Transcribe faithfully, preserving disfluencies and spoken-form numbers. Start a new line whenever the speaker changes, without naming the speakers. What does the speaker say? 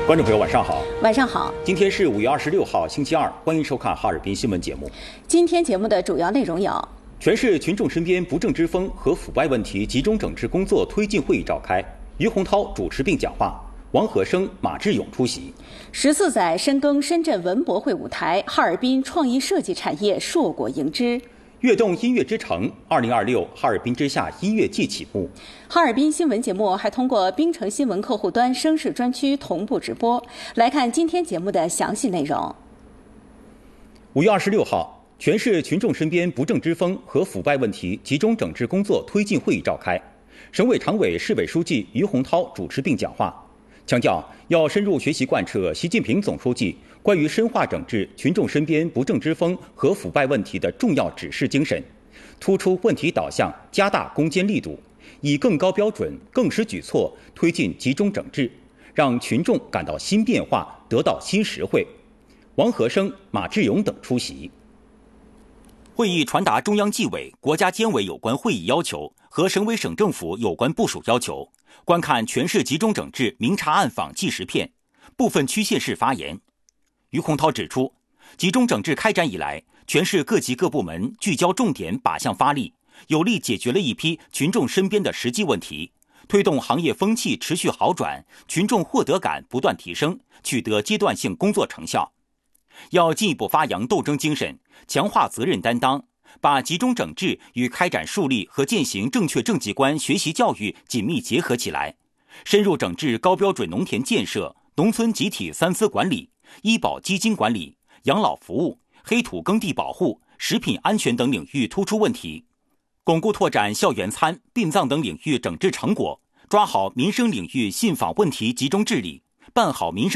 观众朋友，晚上好。
晚上好。
今天是五月二十六号，星期二，欢迎收看哈尔滨新闻节目。
今天节目的主要内容有：
全市群众身边不正之风和腐败问题集中整治工作推进会议召开，于洪涛主持并讲话，王和生、马志勇出席。
十四载深耕深圳文博会舞台，哈尔滨创意设计产业硕果迎之。
跃动音乐之城，二零二六哈尔滨之夏音乐季启幕。
哈尔滨新闻节目还通过冰城新闻客户端声势专区同步直播。来看今天节目的详细内容。
五月二十六号，全市群众身边不正之风和腐败问题集中整治工作推进会议召开，省委常委、市委书记于洪涛主持并讲话，强调要深入学习贯彻习近平总书记关于深化整治群众身边不正之风和腐败问题的重要指示精神，突出问题导向，加大攻坚力度，以更高标准、更实举措推进集中整治，让群众感到新变化，得到新实惠。王和生、马志勇等出席。会议传达中央纪委、国家监委有关会议要求和省委省政府有关部署要求，观看全市集中整治明察暗访纪实片。部分区县市发言。于洪涛指出，集中整治开展以来，全市各级各部门聚焦重点，靶向发力，有力解决了一批群众身边的实际问题，推动行业风气持续好转，群众获得感不断提升，取得阶段性工作成效。要进一步发扬斗争精神，强化责任担当，把集中整治与开展树立和践行正确政绩观学习教育紧密结合起来，深入整治高标准农田建设、农村集体三司管理、医保基金管理、养老服务、黑土耕地保护、食品安全等领域突出问题，巩固拓展校园餐、殡葬等领域整治成果，抓好民生领域信访问题集中治理，办好民生